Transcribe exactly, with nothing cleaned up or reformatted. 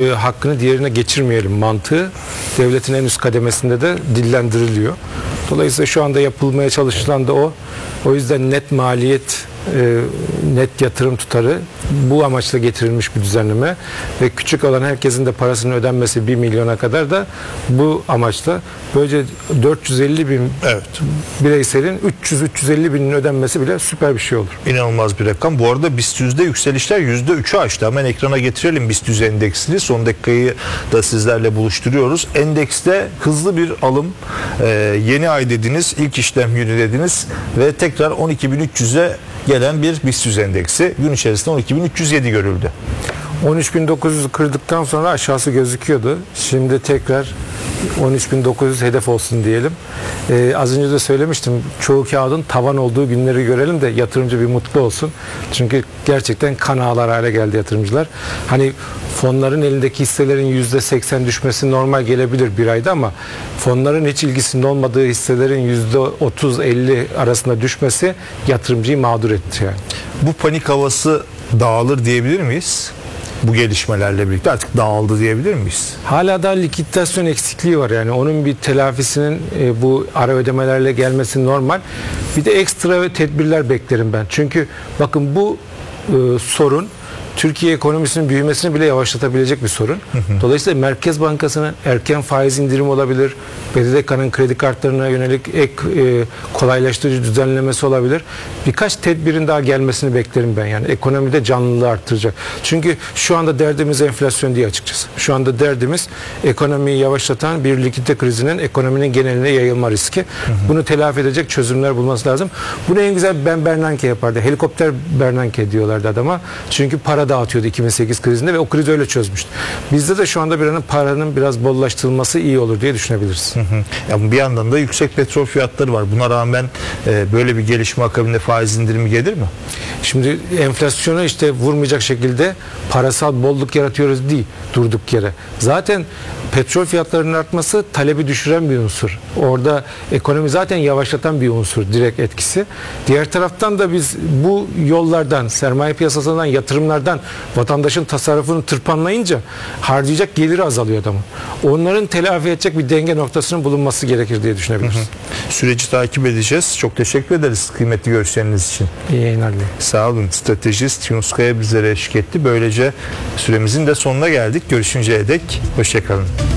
e, hakkını diğerine geçirmeyelim mantığı devletin en üst kademesinde de dillendiriliyor. Dolayısıyla şu anda yapılmaya çalışılan da o. O yüzden net maliyet, e, net yatırım tutarı bu amaçla getirilmiş bir düzenleme ve küçük olan herkesin de parasının ödenmesi bir milyona kadar da bu amaçla. Böylece dört yüz elli bin evet. bireyselin üç yüz üç yüz elli binin ödenmesi bile süper bir şey olur. İnanılmaz bir rakam. Bu arada BIST yüzde yükselişler yüzde üçü aştı. Hemen ekrana getirelim BIST yüz endeksini. Son dakikayı da sizlerle buluşturuyoruz. Endekste hızlı bir alım. Ee, yeni ay dediniz, ilk işlem günü dediniz ve tekrar on iki bin üç yüze gelen bir BIST yüz endeksi. Gün içerisinde on iki bin üç yüz yedi görüldü. on üç bin dokuz yüzü kırdıktan sonra aşağısı gözüküyordu. Şimdi tekrar on üç bin dokuz yüz hedef olsun diyelim. Ee, az önce de söylemiştim. Çoğu kağıdın tavan olduğu günleri görelim de yatırımcı bir mutlu olsun. Çünkü gerçekten kan ağlar hale geldi yatırımcılar. Hani fonların elindeki hisselerin yüzde seksen düşmesi normal gelebilir bir ayda ama fonların hiç ilgisinin olmadığı hisselerin yüzde otuz elli arasında düşmesi yatırımcıyı mağdur etti yani. Bu panik havası dağılır diyebilir miyiz? Bu gelişmelerle birlikte artık dağıldı diyebilir miyiz? Hala da likidasyon eksikliği var yani onun bir telafisinin e, bu ara ödemelerle gelmesi normal. Bir de ekstra tedbirler beklerim ben. Çünkü bakın bu e, sorun Türkiye ekonomisinin büyümesini bile yavaşlatabilecek bir sorun. Hı hı. Dolayısıyla Merkez Bankası'nın erken faiz indirimi olabilir. B D D K'nın kredi kartlarına yönelik ek e, kolaylaştırıcı düzenlemesi olabilir. Birkaç tedbirin daha gelmesini beklerim ben yani. Ekonomide canlılığı arttıracak. Çünkü şu anda derdimiz enflasyon değil açıkçası. Şu anda derdimiz ekonomiyi yavaşlatan bir likidite krizinin ekonominin geneline yayılma riski. Hı hı. Bunu telafi edecek çözümler bulması lazım. Bunu en güzel Ben Bernanke yapardı. Helikopter Bernanke diyorlardı adama. Çünkü para dağıtıyordu iki bin sekiz krizinde ve o krizi öyle çözmüştü. Bizde de şu anda bir anın paranın biraz bollaştırılması iyi olur diye düşünebiliriz. Hı hı. Ya bir yandan da yüksek petrol fiyatları var. Buna rağmen e, böyle bir gelişme akabinde faiz indirimi gelir mi? Şimdi enflasyonu işte vurmayacak şekilde parasal bolluk yaratıyoruz değil durduk yere. Zaten petrol fiyatlarının artması talebi düşüren bir unsur. Orada ekonomi zaten yavaşlatan bir unsur direkt etkisi. Diğer taraftan da biz bu yollardan, sermaye piyasasından, yatırımlardan vatandaşın tasarrufunu tırpanlayınca harcayacak geliri azalıyor adamın. Onların telafi edecek bir denge noktasının bulunması gerekir diye düşünebiliriz. Hı hı. Süreci takip edeceğiz. Çok teşekkür ederiz kıymetli görüşleriniz için. İyi yayınlar dilerim. Sağ olun. Stratejist Yunus Kaya bizlere eşlik etti. Böylece süremizin de sonuna geldik. Görüşünceye dek hoşça kalın.